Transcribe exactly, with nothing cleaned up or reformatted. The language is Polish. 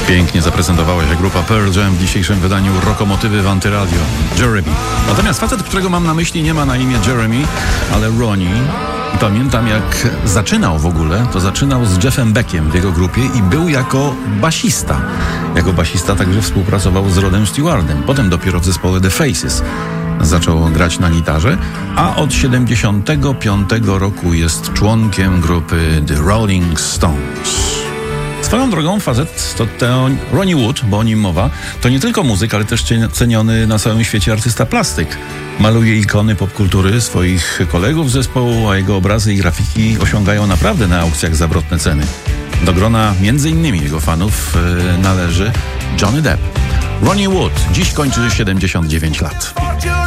Pięknie zaprezentowała się grupa Pearl Jam w dzisiejszym wydaniu Rokomotywy w Antyradio. Jeremy. Natomiast facet, którego mam na myśli, nie ma na imię Jeremy, ale Ronnie. Pamiętam, jak zaczynał w ogóle, to zaczynał z Jeffem Beckiem w jego grupie i był jako basista. Jako basista także współpracował z Rodem Stewardem. Potem dopiero w zespole The Faces zaczął grać na gitarze, a od siedemdziesiątego piątego roku jest członkiem grupy The Rolling Stones. Swoją drogą facet to ten Ronnie Wood, bo o nim mowa, to nie tylko muzyk, ale też ceniony na całym świecie artysta plastyk. Maluje ikony popkultury swoich kolegów z zespołu, a jego obrazy i grafiki osiągają naprawdę na aukcjach zawrotne ceny. Do grona między innymi jego fanów yy, należy Johnny Depp. Ronnie Wood dziś kończy siedemdziesiąt dziewięć lat.